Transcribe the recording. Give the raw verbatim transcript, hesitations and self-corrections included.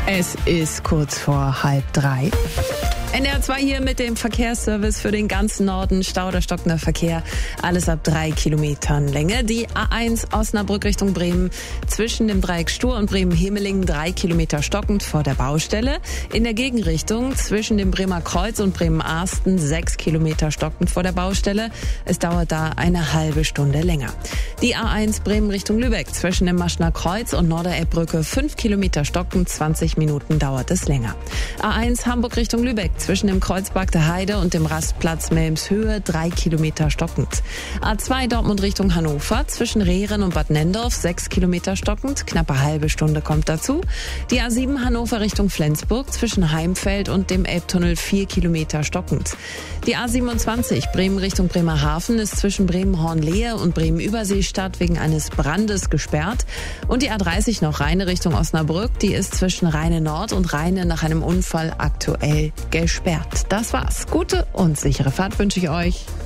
Es ist kurz vor halb drei. N D R zwei hier mit dem Verkehrsservice für den ganzen Norden. Stau oder stockender Verkehr. Alles ab drei Kilometern Länge. Die A eins Osnabrück Richtung Bremen zwischen dem Dreieck Stur und Bremen-Hemeling drei Kilometer stockend vor der Baustelle. In der Gegenrichtung zwischen dem Bremer Kreuz und Bremen-Arsten sechs Kilometer stockend vor der Baustelle. Es dauert da eine halbe Stunde länger. Die A eins Bremen Richtung Lübeck zwischen dem Maschner Kreuz und Norderelbbrücke fünf Kilometer stockend, zwanzig Minuten dauert es länger. A eins Hamburg Richtung Lübeck zwischen dem Kreuzberg der Heide und dem Rastplatz Melmshöhe drei Kilometer stockend. A zwei Dortmund Richtung Hannover zwischen Rehren und Bad Nendorf sechs Kilometer stockend, knappe halbe Stunde kommt dazu. Die A sieben Hannover Richtung Flensburg zwischen Heimfeld und dem Elbtunnel vier Kilometer stockend. Die A siebenundzwanzig Bremen Richtung Bremerhaven ist zwischen Bremen-Hornlehe und Bremen-Überseestadt wegen eines Brandes gesperrt. Und die A dreißig noch Rheine Richtung Osnabrück, die ist zwischen Rheine Nord und Rheine nach einem Unfall aktuell gesperrt. Das war's. Gute und sichere Fahrt wünsche ich euch.